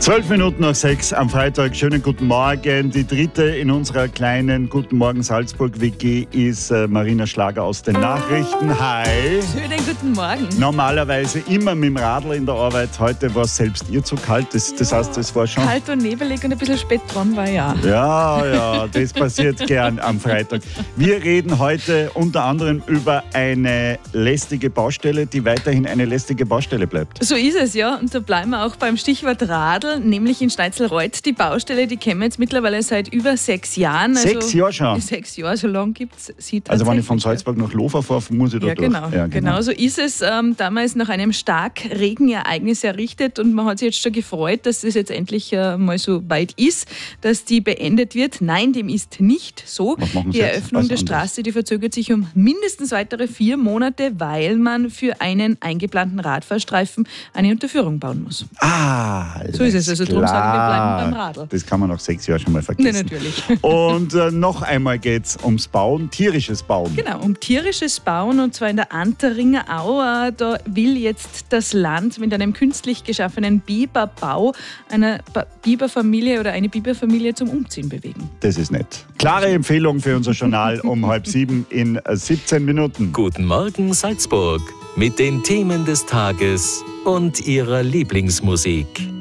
6:12 am Freitag. Schönen guten Morgen. Die dritte in unserer kleinen Guten Morgen Salzburg WG ist Marina Schlager aus den Nachrichten. Hi. Schönen guten Morgen. Normalerweise immer mit dem Radl in der Arbeit. Heute war es selbst ihr zu kalt. Das heißt, es war schon... Kalt und nebelig und ein bisschen spät dran war ja. Ja, das passiert gern am Freitag. Wir reden heute unter anderem über eine lästige Baustelle, die weiterhin eine lästige Baustelle bleibt. So ist es, ja. Und da bleiben wir auch beim Stichwort Radl, nämlich in Schneizelreuth. Die Baustelle, die kennen wir jetzt mittlerweile seit über 6 Jahren. 6 Jahre schon? 6 Jahre, so lange gibt es sie tatsächlich. Also wenn ich von Salzburg nach Lofer fahre, muss ich da durch. Genau so ist es. Damals nach einem Starkregenereignis errichtet und man hat sich jetzt schon gefreut, dass es jetzt endlich mal so weit ist, dass die beendet wird. Nein, dem ist nicht so. Die Eröffnung der Straße, die verzögert sich um mindestens weitere 4 Monate, weil man für einen eingeplanten Radfahrstreifen eine Unterführung bauen muss. So ist es. Also darum sagen wir, bleiben beim Radl. Das kann man nach 6 Jahren schon mal vergessen. Nein, natürlich. Und noch einmal geht es ums Bauen, tierisches Bauen. Genau, um tierisches Bauen, und zwar in der Anteringer Au. Da will jetzt das Land mit einem künstlich geschaffenen Biberbau eine Biberfamilie zum Umziehen bewegen. Das ist nett. Klare Empfehlung für unser Journal um 6:30 in 17 Minuten. Guten Morgen Salzburg mit den Themen des Tages und ihrer Lieblingsmusik.